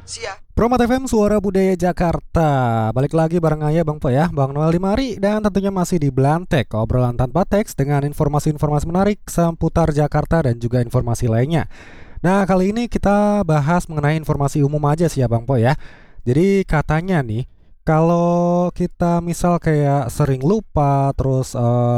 Sia. Promat FM Suara Budaya Jakarta. Balik lagi bareng Ayah Bang Po ya, Bang Noel Dimari. Dan tentunya masih di Belantek, obrolan tanpa teks dengan informasi-informasi menarik seputar Jakarta dan juga informasi lainnya. Nah, kali ini kita bahas mengenai informasi umum aja sih ya Bang Po ya. Jadi katanya nih, kalau kita misal kayak sering lupa, terus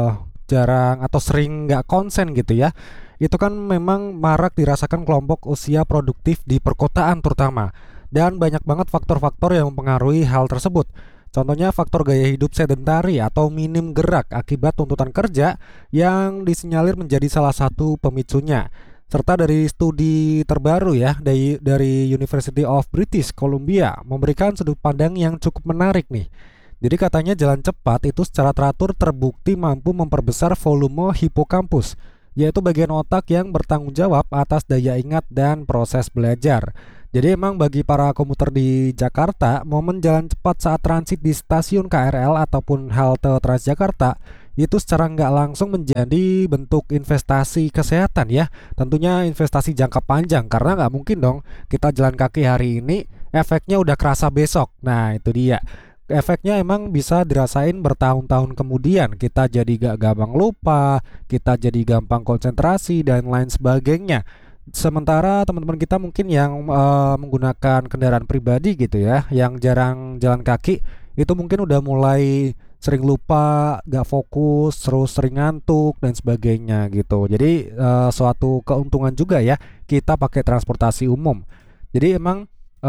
jarang atau sering nggak konsen gitu ya, itu kan memang marak dirasakan kelompok usia produktif di perkotaan terutama. Dan banyak banget faktor-faktor yang mempengaruhi hal tersebut. Contohnya faktor gaya hidup sedentari atau minim gerak akibat tuntutan kerja yang disinyalir menjadi salah satu pemicunya. Serta dari studi terbaru ya dari University of British Columbia memberikan sudut pandang yang cukup menarik nih. Jadi katanya jalan cepat itu secara teratur terbukti mampu memperbesar volume hipokampus, yaitu bagian otak yang bertanggung jawab atas daya ingat dan proses belajar. Jadi emang bagi para komuter di Jakarta, momen jalan cepat saat transit di stasiun KRL ataupun halte Transjakarta itu secara nggak langsung menjadi bentuk investasi kesehatan ya. Tentunya investasi jangka panjang karena nggak mungkin dong kita jalan kaki hari ini efeknya udah kerasa besok. Nah itu dia. Efeknya emang bisa dirasain bertahun-tahun kemudian. Kita jadi gak gampang lupa, kita jadi gampang konsentrasi dan lain sebagainya. Sementara teman-teman kita mungkin yang menggunakan kendaraan pribadi gitu ya, yang jarang jalan kaki, itu mungkin udah mulai sering lupa, gak fokus, terus sering ngantuk dan sebagainya gitu. Jadi suatu keuntungan juga ya kita pakai transportasi umum. Jadi emang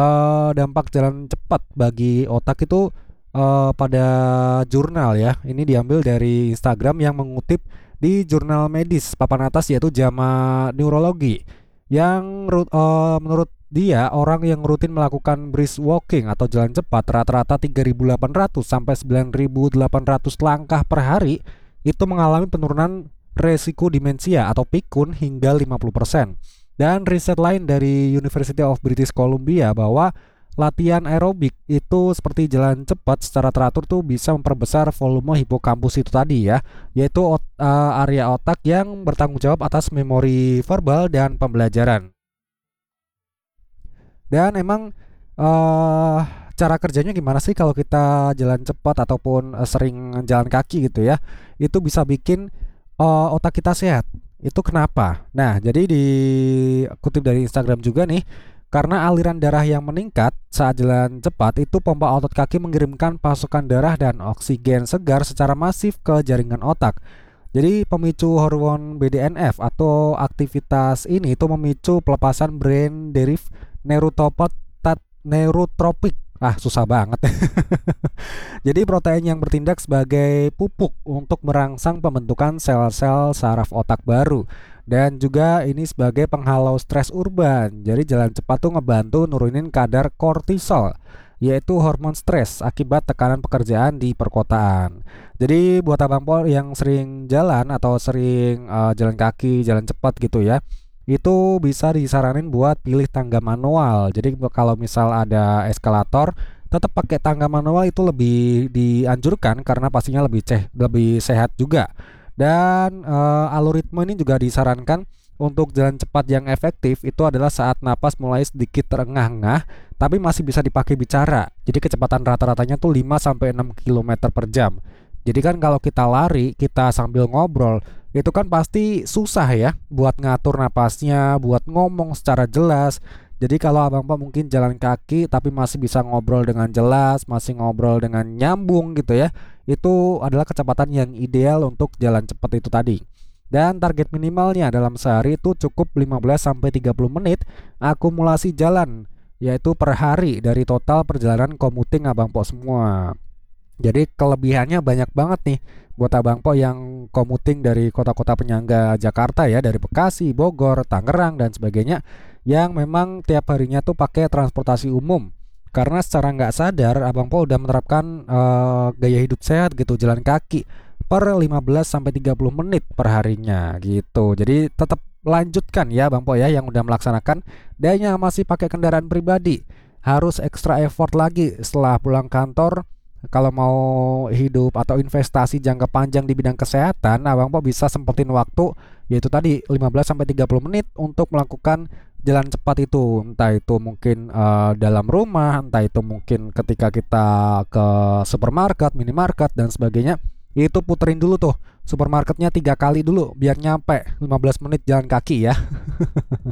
dampak jalan cepat bagi otak itu pada jurnal ya. Ini diambil dari Instagram yang mengutip di jurnal medis papan atas yaitu JAMA Neurologi yang menurut dia orang yang rutin melakukan brisk walking atau jalan cepat rata-rata 3.800 sampai 9.800 langkah per hari itu mengalami penurunan resiko demensia atau pikun hingga 50%. Dan riset lain dari University of British Columbia bahwa latihan aerobik itu seperti jalan cepat secara teratur tuh bisa memperbesar volume hipokampus itu tadi ya, yaitu area otak yang bertanggung jawab atas memori verbal dan pembelajaran. Dan emang uh, cara kerjanya gimana sih kalau kita jalan cepat ataupun sering jalan kaki gitu ya? Itu bisa bikin otak kita sehat. Itu kenapa? Nah, jadi dikutip dari Instagram juga nih, karena aliran darah yang meningkat saat jalan cepat itu pompa otot kaki mengirimkan pasokan darah dan oksigen segar secara masif ke jaringan otak. Jadi pemicu hormon BDNF atau aktivitas ini itu memicu pelepasan brain derived neurotropik. Ah, susah banget. Jadi protein yang bertindak sebagai pupuk untuk merangsang pembentukan sel-sel saraf otak baru. Dan juga ini sebagai penghalau stres urban. Jadi jalan cepat tuh ngebantu nurunin kadar kortisol, yaitu hormon stres akibat tekanan pekerjaan di perkotaan. Jadi buat abang pol yang sering jalan atau sering jalan kaki, jalan cepat gitu ya, itu bisa disaranin buat pilih tangga manual. Jadi kalau misal ada eskalator, tetap pakai tangga manual itu lebih dianjurkan karena pastinya lebih sehat juga. Dan algoritma ini juga disarankan untuk jalan cepat yang efektif itu adalah saat napas mulai sedikit terengah-engah tapi masih bisa dipakai bicara. Jadi kecepatan rata-ratanya tuh 5 sampai 6 km per jam. Jadi kan kalau kita lari, kita sambil ngobrol, itu kan pasti susah ya buat ngatur napasnya, buat ngomong secara jelas. Jadi kalau abang Pak mungkin jalan kaki tapi masih bisa ngobrol dengan jelas, masih ngobrol dengan nyambung gitu ya, itu adalah kecepatan yang ideal untuk jalan cepat itu tadi. Dan target minimalnya dalam sehari itu cukup 15 sampai 30 menit akumulasi jalan, yaitu per hari dari total perjalanan komuting abang Pak semua. Jadi kelebihannya banyak banget nih buat abang Po yang komuting dari kota-kota penyangga Jakarta ya, dari Bekasi, Bogor, Tangerang dan sebagainya, yang memang tiap harinya tuh pakai transportasi umum. Karena secara nggak sadar abang Po udah menerapkan gaya hidup sehat gitu, jalan kaki per 15 sampai 30 menit per harinya gitu. Jadi tetap lanjutkan ya Bang Po ya yang udah melaksanakan, dan yang masih pakai kendaraan pribadi harus ekstra effort lagi setelah pulang kantor. Kalau mau hidup atau investasi jangka panjang di bidang kesehatan, Abang Po bisa sempetin waktu yaitu tadi 15 sampai 30 menit untuk melakukan jalan cepat itu, entah itu mungkin dalam rumah, entah itu mungkin ketika kita ke supermarket, minimarket dan sebagainya. Itu puterin dulu tuh supermarketnya 3 kali dulu biar nyampe 15 menit jalan kaki ya.